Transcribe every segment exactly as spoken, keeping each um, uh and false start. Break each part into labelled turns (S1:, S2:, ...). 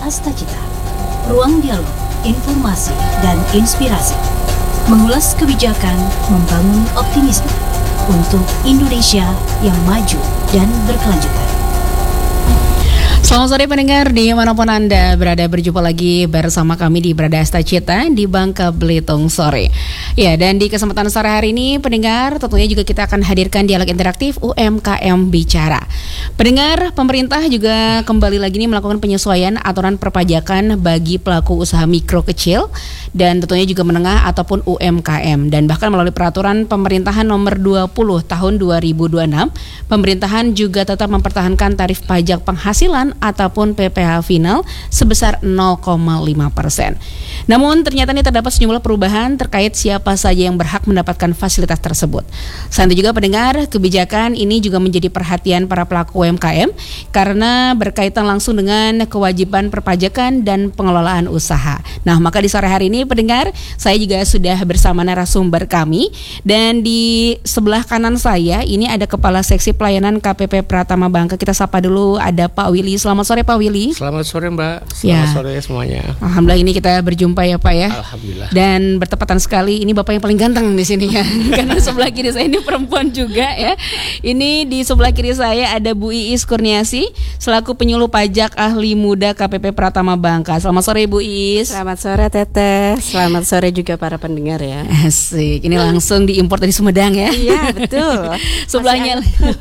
S1: Astacita. Ruang dialog, informasi, dan inspirasi. Mengulas kebijakan, membangun optimisme untuk Indonesia yang maju dan berkelanjutan.
S2: Selamat sore pendengar dimanapun Anda berada, berjumpa lagi bersama kami di Brada Astacita di Bangka Belitung sore. Ya, dan di kesempatan sore hari ini pendengar tentunya juga kita akan hadirkan dialog interaktif U M K M Bicara. Pendengar, pemerintah juga kembali lagi nih melakukan penyesuaian aturan perpajakan bagi pelaku usaha mikro kecil dan tentunya juga menengah ataupun U M K M, dan bahkan melalui peraturan pemerintahan nomor dua puluh tahun dua ribu dua puluh enam, pemerintahan juga tetap mempertahankan tarif pajak penghasilan ataupun P P H final sebesar nol koma lima persen. Namun ternyata ini terdapat sejumlah perubahan terkait siapa saja yang berhak mendapatkan fasilitas tersebut. Selain itu juga pendengar, kebijakan ini juga menjadi perhatian para pelaku U M K M karena berkaitan langsung dengan kewajiban perpajakan dan pengelolaan usaha. Nah, maka di sore hari ini pendengar, saya juga sudah bersama narasumber kami, dan di sebelah kanan saya ini ada Kepala Seksi Pelayanan K P P Pratama Bangka. Kita sapa dulu, ada Pak Willy. Selamat sore Pak Willy.
S3: Selamat sore Mbak. Selamat
S2: ya.
S3: sore semuanya.
S2: Alhamdulillah ini kita berjumpa ya Pak ya.
S3: Alhamdulillah.
S2: Dan bertepatan sekali ini Bapak yang paling ganteng di sini ya. Karena sebelah kiri saya ini perempuan juga ya. Ini di sebelah kiri saya ada Bu Iis Kurniasi selaku penyuluh pajak ahli muda K P P Pratama Bangka. Selamat sore Bu Iis.
S4: Selamat sore Teteh. Selamat sore juga para pendengar ya.
S2: Asik. Ini langsung diimpor dari Sumedang ya.
S4: Iya betul.
S2: Sebelahnya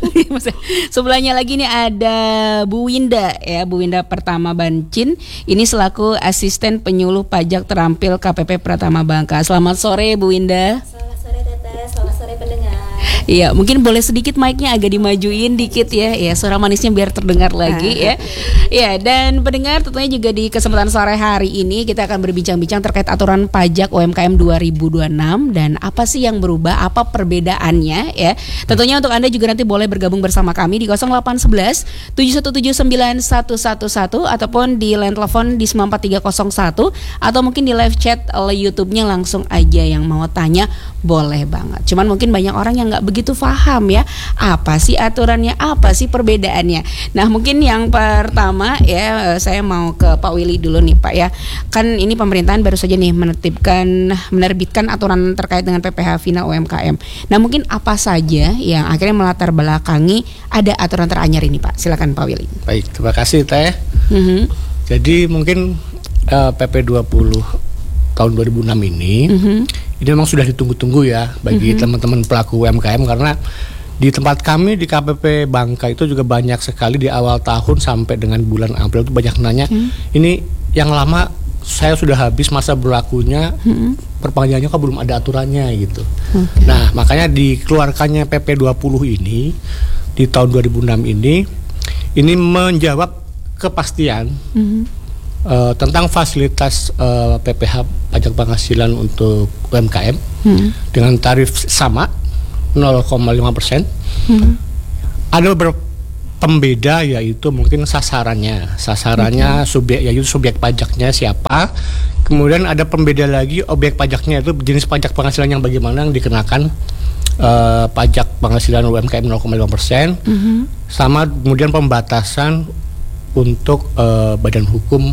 S2: sebelahnya lagi nih ada Bu Winda ya, Bu Winda Pertama Bancin. Ini selaku asisten penyuluh pajak terampil K P P Pratama Bangka. Selamat sore Bu Winda.
S5: Selamat sore Teteh, selamat sore pendengar.
S2: Iya, mungkin boleh sedikit mic-nya agak dimajuin dikit ya. Ya, suara manisnya biar terdengar lagi ya. Ya, dan pendengar tentunya juga di kesempatan sore hari ini kita akan berbincang-bincang terkait aturan pajak U M K M dua ribu dua puluh enam dan apa sih yang berubah, apa perbedaannya ya. Tentunya untuk Anda juga nanti boleh bergabung bersama kami di nol delapan satu satu tujuh satu tujuh sembilan satu satu satu ataupun di line telepon di sembilan empat tiga nol satu atau mungkin di live chat oleh YouTube-nya langsung aja, yang mau tanya boleh banget. Cuman mungkin banyak orang yang nggak begitu paham ya, apa sih aturannya, apa sih perbedaannya. Nah, mungkin yang pertama ya, saya mau ke Pak Willy dulu nih Pak ya. Kan ini pemerintahan baru saja nih menertibkan, menerbitkan aturan terkait dengan P P H final U M K M. Nah, mungkin apa saja yang akhirnya melatar belakangi ada aturan teranyar ini Pak? Silakan Pak Willy.
S3: Baik, terima kasih Teh.
S2: Mm-hmm.
S3: Jadi mungkin uh, P P dua puluh tahun dua ribu enam ini mm-hmm. ini memang sudah ditunggu-tunggu ya bagi mm-hmm. teman-teman pelaku U M K M, karena di tempat kami di K P P Bangka itu juga banyak sekali di awal tahun sampai dengan bulan April itu banyak nanya, mm-hmm. ini yang lama saya sudah habis masa berlakunya, mm-hmm. perpanjangannya kok belum ada aturannya gitu. Okay. Nah, makanya dikeluarkannya P P dua puluh ini di tahun dua ribu enam ini ini menjawab kepastian mm-hmm. Uh, tentang fasilitas uh, P P H pajak penghasilan untuk U M K M hmm. dengan tarif sama nol koma lima persen. Hmm. Ada beberapa pembeda, yaitu mungkin sasarannya, sasarannya okay. subjek, yaitu subjek pajaknya siapa. Kemudian ada pembeda lagi objek pajaknya, itu jenis pajak penghasilan yang bagaimana yang dikenakan uh, pajak penghasilan U M K M nol koma lima persen. Hmm. Sama kemudian pembatasan untuk uh, badan hukum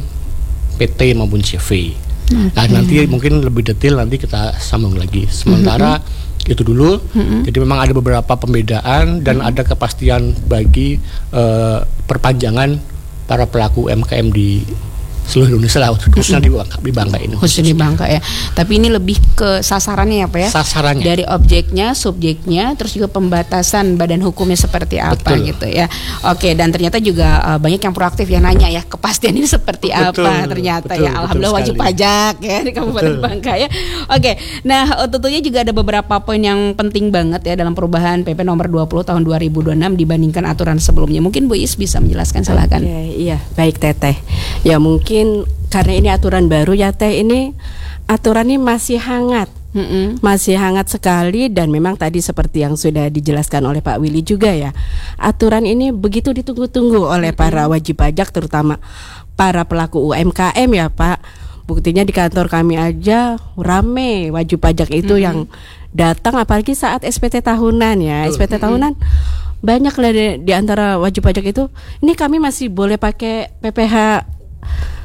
S3: P T maupun C V. Okay. Nah, nanti mungkin lebih detail nanti kita sambung lagi. Sementara mm-hmm. itu dulu. Mm-hmm. Jadi memang ada beberapa pembedaan dan mm-hmm. ada kepastian bagi uh, perpanjangan para pelaku U M K M di seluruh Indonesia lah, khususnya di Bangka, di Bangka ini.
S2: Khususnya di Bangka ya. Tapi ini lebih ke sasarannya ya Pak ya?
S3: Sasarannya.
S2: Dari objeknya, subjeknya, terus juga pembatasan badan hukumnya seperti apa. Betul. Gitu ya. Oke, dan ternyata juga uh, banyak yang proaktif yang nanya ya, kepastian ini seperti betul, apa ternyata betul, ya. Alhamdulillah wajib pajak ya di Kabupaten betul. Bangka ya. Oke, nah tentunya juga ada beberapa poin yang penting banget ya dalam perubahan P P nomor dua puluh tahun dua ribu dua puluh enam dibandingkan aturan sebelumnya. Mungkin Bu Is bisa menjelaskan, silakan.
S4: Oke, iya, baik Teteh. Ya mungkin karena ini aturan baru ya Teh, ini aturan ini masih hangat, mm-hmm. masih hangat sekali, dan memang tadi seperti yang sudah dijelaskan oleh Pak Willy juga ya, aturan ini begitu ditunggu-tunggu oleh mm-hmm. para wajib pajak, terutama para pelaku U M K M ya Pak. Buktinya di kantor kami aja rame wajib pajak itu mm-hmm. yang datang, apalagi saat S P T tahunan ya, S P T mm-hmm. tahunan banyak lah di, di antara wajib pajak itu, ini kami masih boleh pakai P P H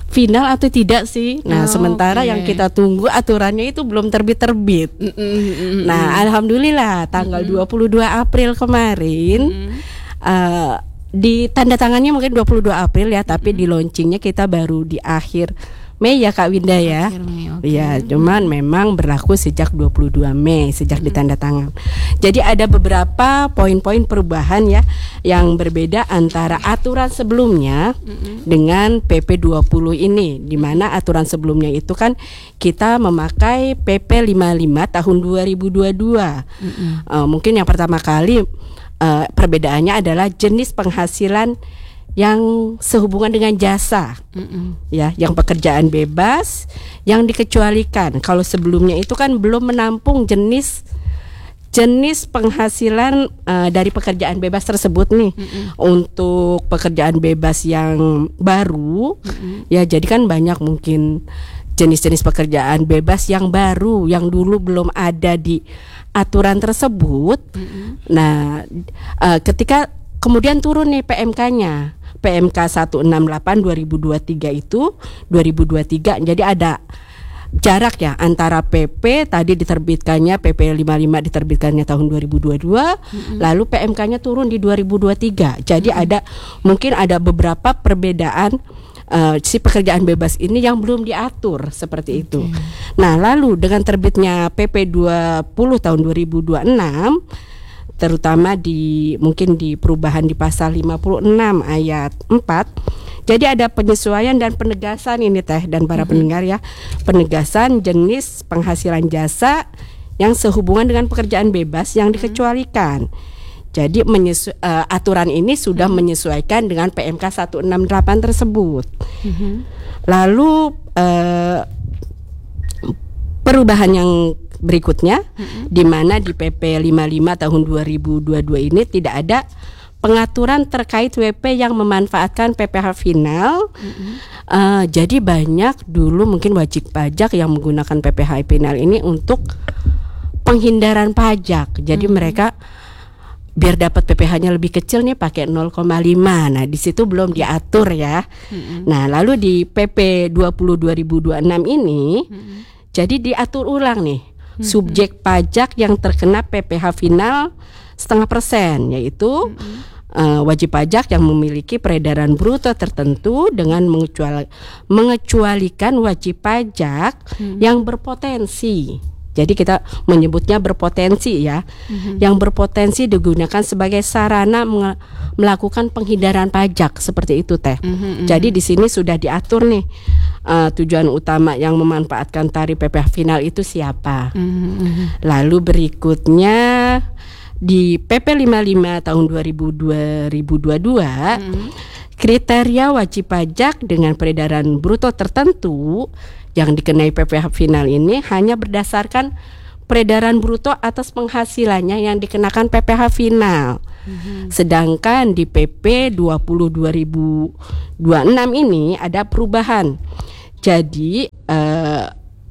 S4: final atau tidak sih. Nah,
S2: Oh,
S4: sementara
S2: oke.
S4: yang kita tunggu aturannya itu belum terbit-terbit.
S2: Mm, mm, mm, mm.
S4: Nah, alhamdulillah tanggal dua puluh dua April kemarin eh, di tanda tangannya mungkin dua puluh dua April ya, tapi di launchingnya kita baru di akhir Mei ya Kak Winda ya.
S2: Akhir Mei, oke.
S4: Iya, cuman memang berlaku sejak dua puluh dua Mei sejak ditanda tangan. Jadi ada beberapa poin-poin perubahan ya yang berbeda antara aturan sebelumnya dengan P P dua puluh ini, di mana aturan sebelumnya itu kan kita memakai P P lima puluh lima tahun dua ribu dua puluh dua. Eh, mungkin yang pertama kali eh, perbedaannya adalah jenis penghasilan yang sehubungan dengan jasa,
S2: Mm-mm.
S4: ya, yang pekerjaan bebas yang dikecualikan. Kalau sebelumnya itu kan belum menampung jenis jenis penghasilan uh, dari pekerjaan bebas tersebut nih. Untuk pekerjaan bebas yang baru, ya, jadi kan banyak mungkin jenis-jenis pekerjaan bebas yang baru yang dulu belum ada di aturan tersebut. Nah, uh, ketika kemudian turun nih P M K-nya, P M K seratus enam puluh delapan dua ribu dua puluh tiga itu dua ribu dua puluh tiga. Jadi ada jarak ya antara P P tadi diterbitkannya P P lima puluh lima diterbitkannya tahun dua ribu dua puluh dua, mm-hmm. lalu P M K-nya turun di dua ribu dua puluh tiga. Jadi mm-hmm. ada mungkin ada beberapa perbedaan uh, si pekerjaan bebas ini yang belum diatur seperti okay. itu. Nah, lalu dengan terbitnya P P dua puluh tahun dua ribu dua puluh enam, terutama di mungkin di perubahan di pasal lima puluh enam ayat empat. Jadi ada penyesuaian dan penegasan ini Teh dan para mm-hmm. pendengar ya. Penegasan jenis penghasilan jasa yang sehubungan dengan pekerjaan bebas yang dikecualikan. Jadi menyesu- uh, aturan ini sudah mm-hmm. menyesuaikan dengan P M K seratus enam puluh delapan tersebut. Mm-hmm. Lalu uh, perubahan yang berikutnya, mm-hmm. di mana di P P lima puluh lima tahun dua ribu dua puluh dua ini tidak ada pengaturan terkait W P yang memanfaatkan P P H final. Mm-hmm. uh, Jadi banyak dulu mungkin wajib pajak yang menggunakan P P H final ini untuk penghindaran pajak. Jadi mm-hmm. mereka biar dapat P P H-nya lebih kecil nih pakai nol koma lima. Nah, di situ belum diatur ya. Mm-hmm. Nah, lalu di P P dua puluh dua ribu dua puluh enam ini mm-hmm. jadi diatur ulang nih mm-hmm. subjek pajak yang terkena P P H final setengah persen, yaitu mm-hmm. uh, wajib pajak yang memiliki peredaran bruto tertentu dengan mengecuali, mengecualikan wajib pajak mm-hmm. yang berpotensi. Jadi kita menyebutnya berpotensi ya, mm-hmm. yang berpotensi digunakan sebagai sarana meng- melakukan penghindaran pajak seperti itu Teh. Mm-hmm. Jadi di sini sudah diatur nih uh, tujuan utama yang memanfaatkan tarif P P H final itu siapa. Mm-hmm. Lalu berikutnya di P P lima puluh lima tahun dua ribu dua puluh dua, hmm. kriteria wajib pajak dengan peredaran bruto tertentu yang dikenai P P H final ini hanya berdasarkan peredaran bruto atas penghasilannya yang dikenakan P P H final. Hmm. Sedangkan di P P dua puluh dua ribu dua puluh enam ini ada perubahan. Jadi eh,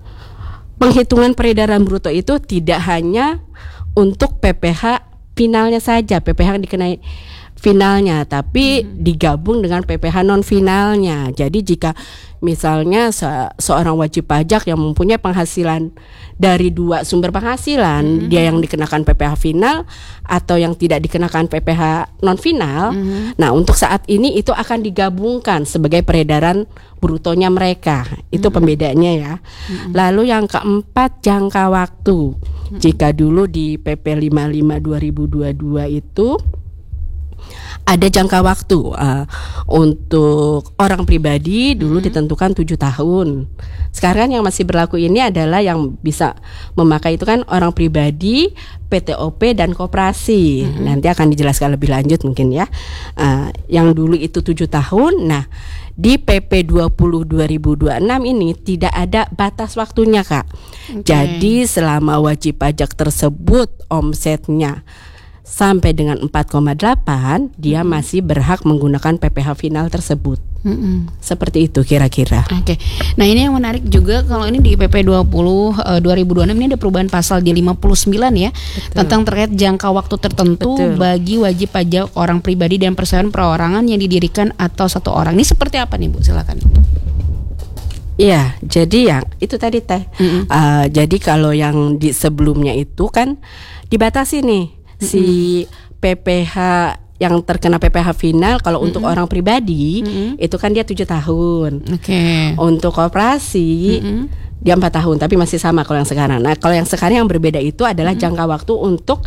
S4: penghitungan peredaran bruto itu tidak hanya untuk P P H finalnya saja, P P H yang dikenai finalnya, tapi hmm. digabung dengan P P H non finalnya. Jadi jika misalnya se- seorang wajib pajak yang mempunyai penghasilan dari dua sumber penghasilan, hmm. dia yang dikenakan P P H final atau yang tidak dikenakan P P H non final, hmm. nah untuk saat ini itu akan digabungkan sebagai peredaran brutonya mereka. Itu hmm. pembedaannya ya. Hmm. Lalu yang keempat, jangka waktu. Hmm. Jika dulu di P P lima puluh lima dua ribu dua puluh dua itu ada jangka waktu uh, untuk orang pribadi dulu hmm. ditentukan tujuh tahun. Sekarang yang masih berlaku ini adalah yang bisa memakai itu kan orang pribadi, P T O P dan koperasi. Hmm. Nanti akan dijelaskan lebih lanjut mungkin ya. Uh, yang dulu itu tujuh tahun. Nah, di P P dua puluh dua ribu dua puluh enam ini tidak ada batas waktunya Kak. Okay. Jadi selama wajib pajak tersebut omsetnya sampai dengan empat koma delapan, dia hmm. masih berhak menggunakan P P H final tersebut. Hmm. Seperti itu kira-kira.
S2: Oke. Okay. Nah, ini yang menarik juga kalau ini di P P dua puluh dua ribu dua puluh enam ini ada perubahan pasal di lima puluh sembilan ya. Betul. Tentang terkait jangka waktu tertentu. Betul. Bagi wajib pajak orang pribadi dan perseroan perorangan yang didirikan atau satu orang. Ini seperti apa nih Bu? Silakan.
S4: Iya, jadi yang itu tadi teh. Mm-hmm. Uh, jadi kalau yang di sebelumnya itu kan dibatasi nih mm-hmm. si P P H yang terkena P P H final. Kalau mm-hmm. untuk orang pribadi mm-hmm. itu kan dia tujuh tahun. Oke. Okay. Untuk koperasi mm-hmm. dia empat tahun, tapi masih sama kalau yang sekarang. Nah, kalau yang sekarang yang berbeda itu adalah mm-hmm. jangka waktu untuk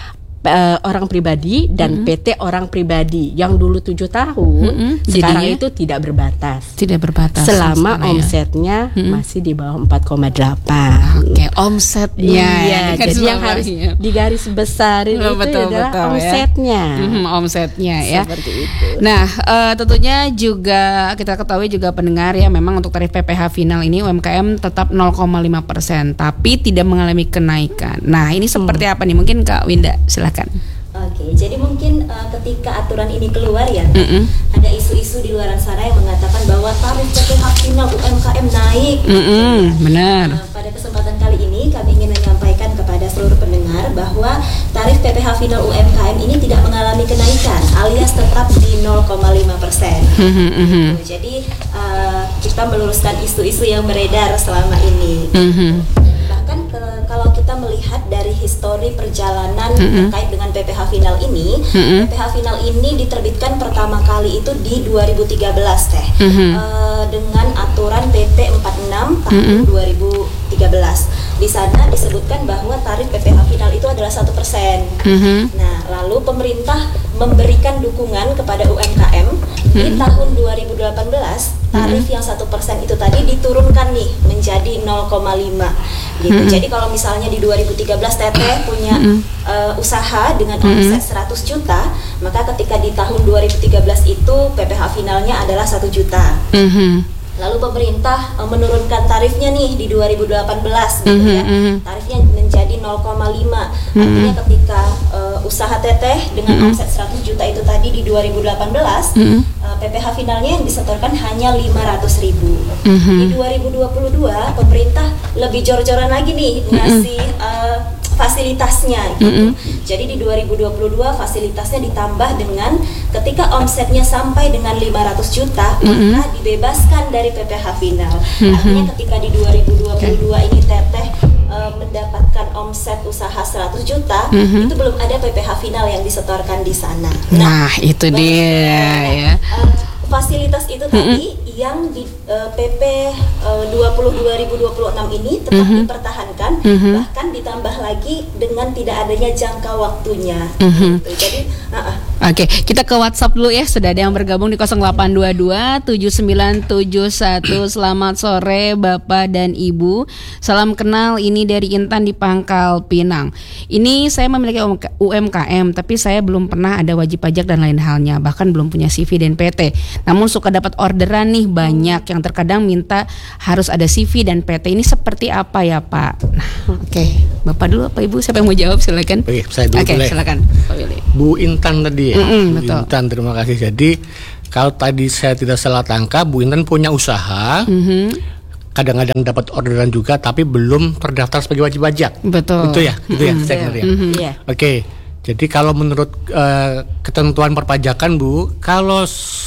S4: Uh, orang pribadi dan mm-hmm. P T orang pribadi. Yang dulu tujuh tahun mm-hmm. sekarang jadinya itu tidak berbatas. Tidak berbatas selama omsetnya ya? mm-hmm. masih di bawah empat koma delapan. Oke, okay, omsetnya. Iya, jadi yang harus digaris besarin oh, itu betul, adalah betul, omsetnya. Ya? Mm-hmm, omsetnya ya. Seperti itu. Nah, uh, tentunya juga kita ketahui juga pendengar ya, memang untuk tarif P P H final ini U M K M tetap nol koma lima persen tapi tidak mengalami kenaikan. Nah, ini seperti hmm. apa nih? Mungkin Kak Winda silakan.
S5: Oke, jadi mungkin uh, ketika aturan ini keluar ya, mm-mm. ada isu-isu di luar sana yang mengatakan bahwa tarif P P H final U M K M naik.
S2: Mm-mm, benar.
S5: Uh, pada kesempatan kali ini kami ingin menyampaikan kepada seluruh pendengar bahwa tarif P P H final U M K M ini tidak mengalami kenaikan, alias tetap di nol koma lima persen. Mm-hmm. Gitu. Jadi uh, kita meluruskan isu-isu yang beredar selama ini. Mm-hmm. Bahkan ke, kalau kita melihat dari histori perjalanan mm-hmm. terkait dengan P P H final ini, mm-hmm. P P H final ini diterbitkan pertama kali itu di dua ribu tiga belas teh, mm-hmm. uh, dengan aturan P P empat puluh enam tahun mm-hmm. dua ribu tiga belas. Di sana disebutkan bahwa tarif P P H final itu adalah satu persen. Mm-hmm. Nah, lalu pemerintah memberikan dukungan kepada U M K M mm-hmm. di tahun dua ribu delapan belas. Tarif mm-hmm. yang satu persen itu tadi diturunkan nih menjadi nol koma lima gitu. Mm-hmm. Jadi kalau misalnya di dua ribu tiga belas Teteh punya mm-hmm. uh, usaha dengan omset mm-hmm. seratus juta, maka ketika di tahun dua ribu tiga belas itu P P H finalnya adalah satu juta. Mm-hmm. Lalu pemerintah uh, menurunkan tarifnya nih di dua ribu delapan belas gitu mm-hmm. ya. Tarifnya menjadi nol koma lima. Mm-hmm. Artinya ketika uh, usaha Teteh dengan mm-hmm. omset seratus juta itu tadi di dua ribu delapan belas, mm-hmm. uh, P P H finalnya yang disetorkan hanya lima ratus ribu. Mm-hmm. Di dua ribu dua puluh dua pemerintah lebih jor-joran lagi nih ngasih uh, fasilitasnya gitu. Mm-hmm. Jadi di dua ribu dua puluh dua fasilitasnya ditambah dengan ketika omsetnya sampai dengan lima ratus juta mm-hmm. maka dibebaskan dari P P H final. Mm-hmm. Artinya ketika di dua ribu dua puluh dua okay. ini Teteh uh, mendapatkan omset usaha seratus juta, mm-hmm. itu belum ada P P H final yang disetorkan di sana. Nah,
S2: nah itu dia ya.
S5: Uh, fasilitas itu mm-hmm. tadi yang di uh, P P uh, dua puluh dua ribu dua puluh enam ini tetap mm-hmm. dipertahankan, mm-hmm. bahkan ditambah lagi dengan tidak adanya jangka waktunya. Mm-hmm. Gitu. Jadi, uh-uh.
S2: Oke, kita ke WhatsApp dulu ya. Sudah ada yang bergabung di nol delapan dua dua tujuh sembilan tujuh satu. Selamat sore Bapak dan Ibu. Salam kenal, ini dari Intan di Pangkal Pinang. Ini saya memiliki U M K M, tapi saya belum pernah ada wajib pajak dan lain halnya. Bahkan belum punya C V dan P T. Namun suka dapat orderan nih banyak yang terkadang minta harus ada C V dan P T. Ini seperti apa ya Pak? Nah, oke, okay. Bapak dulu apa Ibu? Siapa yang mau jawab? Silakan.
S3: Oke, saya dulu. Oke,
S2: silakan Pak Willy.
S3: Bu Intan tadi ya.
S2: Mm-mm,
S3: Bu
S2: betul.
S3: Intan, terima kasih. Jadi kalau tadi saya tidak salah tangkap, Bu Intan punya usaha. Mm-hmm. Kadang-kadang dapat orderan juga, tapi belum terdaftar sebagai wajib pajak. Betul. Itu ya, itu mm-hmm. ya, saya ngerti ya. Mm-hmm. Yeah. Oke. Okay. Jadi kalau menurut uh, ketentuan perpajakan Bu, kalau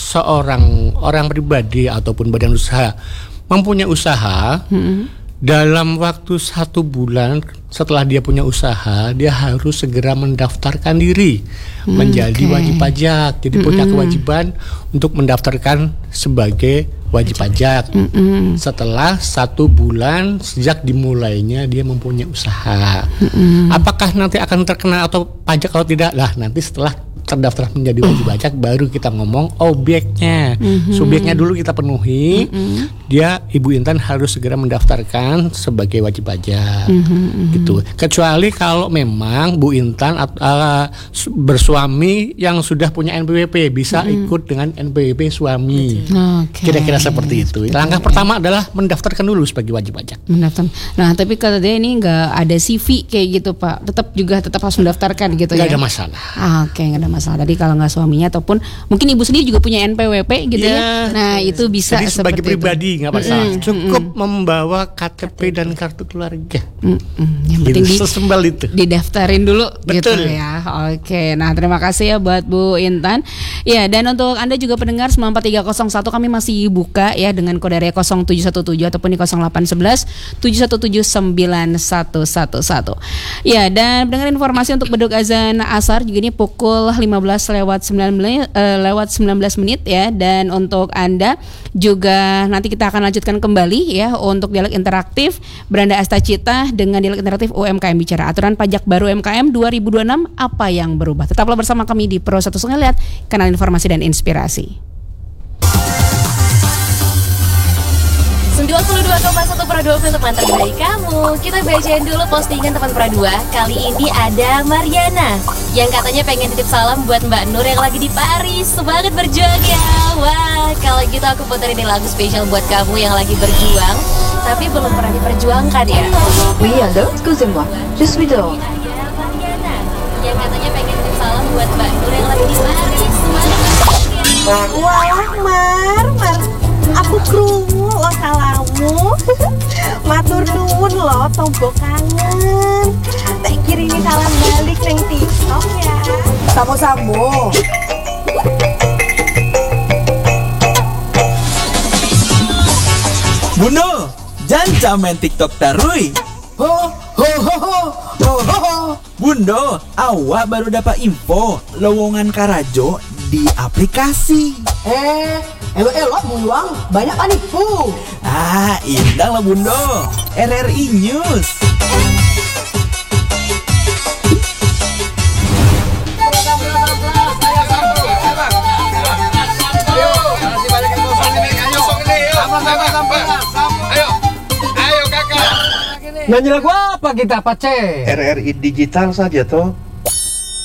S3: seorang orang pribadi ataupun badan usaha mempunyai usaha, mm-hmm. dalam waktu satu bulan setelah dia punya usaha, dia harus segera mendaftarkan diri mm, menjadi okay. wajib pajak. Jadi mm-hmm. punya kewajiban untuk mendaftarkan sebagai wajib pajak mm-hmm. setelah satu bulan sejak dimulainya dia mempunyai usaha. Mm-hmm. Apakah nanti akan terkena atau pajak atau tidak? Lah nanti setelah terdaftar menjadi wajib pajak baru kita ngomong objeknya. Mm-hmm. Subjeknya dulu kita penuhi. Mm-hmm. Dia Ibu Intan harus segera mendaftarkan sebagai wajib pajak. Mm-hmm. Gitu. Kecuali kalau memang Bu Intan uh, bersuami yang sudah punya N P W P bisa mm-hmm. ikut dengan N P W P suami. Okay. Kira-kira seperti itu. Langkah okay. pertama adalah mendaftarkan dulu sebagai wajib pajak. Mendaftar.
S2: Nah, tapi kalau dia ini nggak ada C V kayak gitu Pak, tetap juga tetap harus mendaftarkan gitu
S3: gak
S2: ya.
S3: Gak ada masalah.
S2: Ah, Oke, okay, nggak ada masalah. Tadi kalau nggak suaminya ataupun mungkin ibu sendiri juga punya N P W P gitu ya.
S3: Iya.
S2: Nah itu bisa
S3: Jadi sebagai
S2: seperti
S3: pribadi
S2: itu.
S3: nggak masalah.
S2: Mm-mm.
S3: Cukup membawa K T P dan kartu keluarga.
S2: Mm-mm. Yang penting
S3: Gitu,
S2: di,
S3: sesimpel itu.
S2: didaftarin dulu
S3: Betul.
S2: gitu ya. Oke, nah terima kasih ya buat Bu Intan. Ya, dan untuk Anda juga pendengar sembilan empat tiga nol satu kami masih buka ya dengan kode area nol tujuh satu tujuh ataupun di nol delapan satu satu tujuh satu tujuh sembilan satu satu satu. Ya, dan pendengar informasi untuk beduk azan asar juga ini pukul lima belas lewat sembilan belas eh, lewat sembilan belas menit ya. Dan untuk Anda juga nanti kita akan lanjutkan kembali ya untuk dialog interaktif Beranda Astacita dengan dialog interaktif U M K M bicara aturan pajak baru U M K M dua ribu dua puluh enam apa yang berubah. Tetaplah bersama kami di Pro satu Sungai Liat, kanal informasi dan inspirasi.
S6: sembilan puluh dua koma satu Pro dua untuk mantan bayi kamu. Kita bacain dulu postingan teman Pro dua. Kali ini ada Mariana yang katanya pengen titip salam buat Mbak Nur yang lagi di Paris. Semangat berjuang ya. Wah, kalau gitu aku puterin ini lagu spesial buat kamu yang lagi berjuang tapi belum pernah diperjuangkan ya.
S7: Oui, allô, excusez-moi, je suis dehors.
S6: Ada Mariana yang katanya pengen titip salam buat Mbak Nur yang lagi di Paris. Semangat berjuang ya.
S8: Wah, Mar, Mar, aku krungu lo salamu. Matur nuwun lo, tombo kangen. Tak kirimi salam balik neng TikTok ya. Samo-samo.
S9: Buno, jangan main TikTok tarui.
S8: Ho, ho, ho, ho, ho, ho, ho.
S9: Bundo, awak baru dapat info lowongan Karajo di aplikasi.
S8: Eh, elo-elo buang, banyak panipu.
S9: Ah, indah lah Bundo. R R I News.
S10: Nyanyi lagu apa kita, Pace?
S11: R R I digital saja toh.